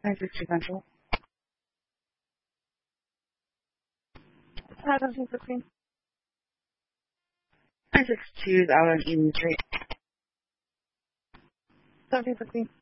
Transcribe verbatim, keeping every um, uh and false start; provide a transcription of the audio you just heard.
nine six two Central. Hi, seventeen fifteen. nine six two is out on Eden Street. seventeen fifteen.